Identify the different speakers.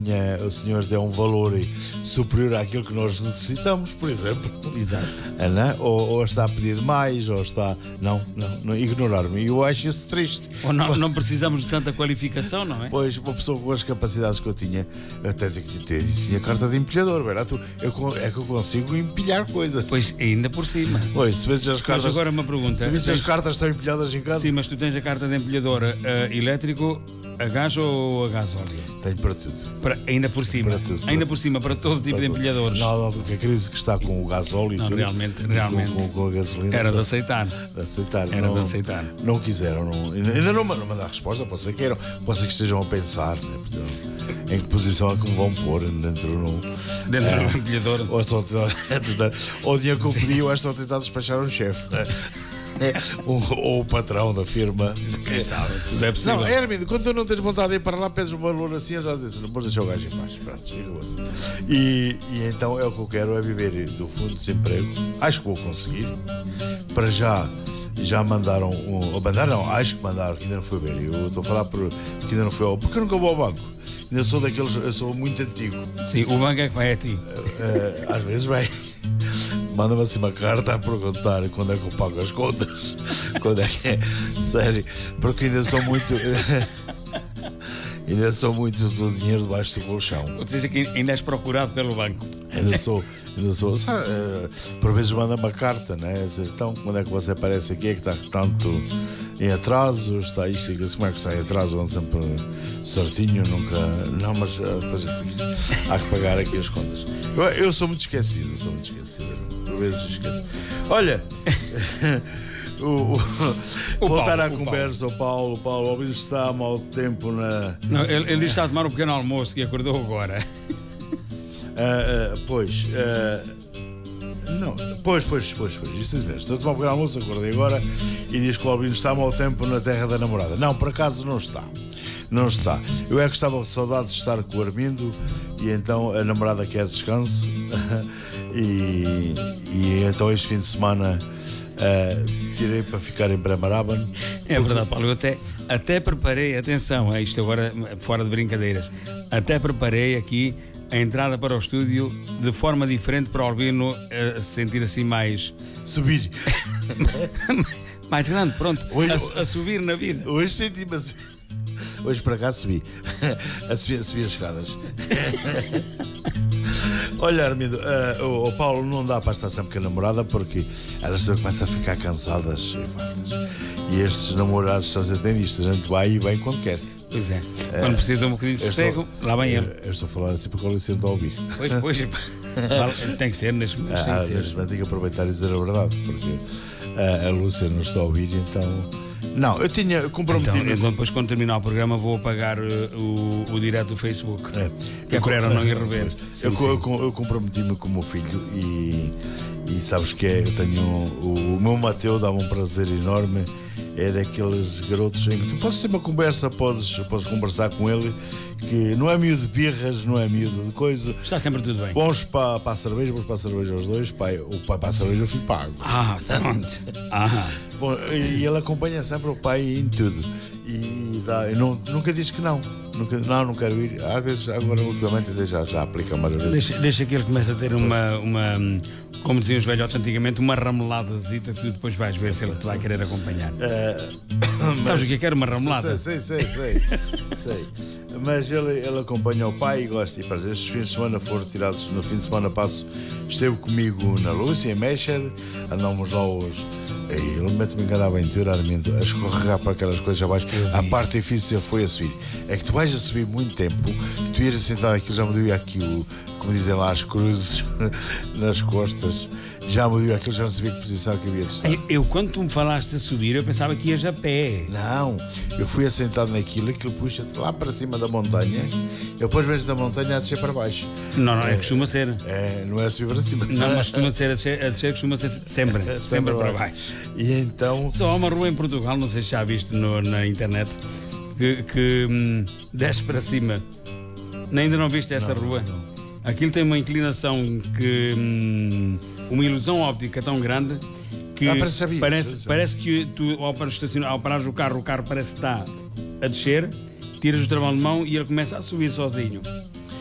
Speaker 1: o senhor der um valor superior àquilo que nós necessitamos, por exemplo.
Speaker 2: Exato.
Speaker 1: Não? Ou está a pedir mais, ou está. Não, ignorar-me. E eu acho isso triste.
Speaker 2: Ou não precisamos de tanta qualificação, não é?
Speaker 1: Pois, uma pessoa com as capacidades que eu tinha, até dizer que tinha carta de empilhador, é que eu consigo empilhar coisas.
Speaker 2: Pois, ainda por cima.
Speaker 1: Pois, se vezes as cartas.
Speaker 2: Mas agora uma pergunta.
Speaker 1: Se vezes as cartas estão empilhadas em casa.
Speaker 2: Sim, mas tu tens a carta de empilhador elétrico, a gás ou a gasóleo?
Speaker 1: Tenho para tudo.
Speaker 2: Ainda por cima.
Speaker 1: Para tudo.
Speaker 2: Ainda por cima, para todo tipo de empilhadores.
Speaker 1: Não, porque a crise que está com o gasóleo e tudo.
Speaker 2: Realmente.
Speaker 1: Com a gasolina.
Speaker 2: Era de aceitar.
Speaker 1: Era
Speaker 2: de aceitar.
Speaker 1: Não quiseram. Ainda não mandar resposta. Pode ser que queiram. Pode ser que estejam a pensar. Né? Em que posição é que me vão pôr dentro
Speaker 2: do empilhador.
Speaker 1: Ou o dia que eu pedi, eu estou a tentar despachar um chefe. Ou o patrão da firma.
Speaker 2: Quem sabe? Tudo é possível.
Speaker 1: Não, Hermínio, quando tu não tens vontade de ir para lá, pedes um valor assim, eu já disse, não podes deixar o gajo em paz. E então é o que eu quero, é viver do fundo de desemprego. Acho que vou conseguir. Para já mandaram acho que mandaram, que ainda não foi ver. Eu estou a falar porque ainda não foi, porque eu nunca vou ao banco. Ainda sou daqueles, eu sou muito antigo.
Speaker 2: Sim, o banco é que vai a ti.
Speaker 1: Às vezes vai. Manda-me assim uma carta a perguntar quando é que eu pago as contas. Quando é que é? Sério, porque ainda sou muito. Ainda sou muito do dinheiro debaixo do colchão.
Speaker 2: Ou seja, que ainda és procurado pelo banco.
Speaker 1: Ainda sou. Por vezes manda uma carta, né? Então, quando é que você aparece aqui? É que está tanto em atraso? Está isto e como é que está em atraso? Ando sempre certinho, nunca. Não, mas depois há que pagar aqui as contas. Eu sou muito esquecido, Por vezes esqueço. Olha. Voltar à conversa, o Paulo, o está há mau tempo na.
Speaker 2: Não, ele está a tomar um pequeno almoço que acordou agora.
Speaker 1: Não, pois, isto é mesmo. Estou a tomar um pequeno almoço, acordei agora e diz que o Albino está há mau tempo na terra da namorada. Não, por acaso não está. Não está. Eu é que estava com saudade de estar com o Armindo e então a namorada quer descanso e então este fim de semana tirei para ficar em Bremerhaven.
Speaker 2: É verdade, Paulo, eu até preparei, atenção, isto agora fora de brincadeiras, até preparei aqui a entrada para o estúdio de forma diferente para o Albino se sentir assim mais...
Speaker 1: Subir.
Speaker 2: Mais grande, pronto, a subir na vida.
Speaker 1: Hoje senti-me a subir. Hoje para cá subi. a subir as escadas. Olha, Armindo, o Paulo não dá para estar sempre com a namorada porque elas começam a ficar cansadas e fartas. E estes namorados só se entendem isto. A gente vai e vem quando quer.
Speaker 2: Pois é. Quando precisa de um bocadinho de sossego, lá vem ele.
Speaker 1: Eu estou a falar assim porque o Liceu está a ouvir.
Speaker 2: Pois. Tem que ser neste momento.
Speaker 1: Neste momento tem que aproveitar e dizer a verdade, porque a Lúcia não está a ouvir, então. Não, eu tinha comprometido.
Speaker 2: Então, depois, quando terminar o programa, vou apagar o direto do Facebook. Que é para não ir rever.
Speaker 1: Eu comprometi-me com o meu filho e sabes que eu tenho. O meu Mateu dá-me um prazer enorme. É daqueles garotos em que tu podes ter uma conversa, podes conversar com ele, que não é miúdo de birras, não é miúdo de coisa.
Speaker 2: Está sempre tudo bem.
Speaker 1: Vamos para a cerveja, aos dois. O pai para a cerveja, o filho pago.
Speaker 2: Pronto.
Speaker 1: Bom, e ele acompanha sempre o pai em tudo. Nunca diz que não. Não quero ir. Às vezes, agora, ultimamente, já aplica mais vezes.
Speaker 2: Deixa que ele comece a ter uma como diziam os velhotes antigamente, uma rameladazita que tu depois vais ver se ele te vai querer acompanhar. Sabes o que é que era uma ramelada?
Speaker 1: Sei. Mas ele acompanha o pai e gosta. E para estes fins de semana foram tirados. No fim de semana esteve comigo na Lúcia, em Meshed. Andámos lá hoje. E ele mete-me em cada aventura, Armindo, a escorregar para aquelas coisas abaixo. A parte difícil foi a subir. É que tu vais a subir muito tempo, que tu ias sentar aquilo, já me doía aqui como dizem lá, as cruzes nas costas. Já me doía aquilo, já não sabia que posição que havia de estar.
Speaker 2: Eu, quando tu me falaste a subir, eu pensava que ias a pé.
Speaker 1: Não, eu fui assentado naquilo, aquilo puxa-te lá para cima da montanha, e depois vens da montanha a descer para baixo.
Speaker 2: Não, costuma ser.
Speaker 1: Não é a subir para cima.
Speaker 2: Não, mas costuma ser a descer costuma ser sempre para baixo.
Speaker 1: E então...
Speaker 2: Só há uma rua em Portugal, não sei se já viste na internet, que desce para cima. Ainda não viste essa rua?
Speaker 1: Não.
Speaker 2: Aquilo tem uma inclinação que... uma ilusão óptica tão grande que parece que tu, ao parares o carro parece que está a descer, tiras o travão de mão e ele começa a subir sozinho.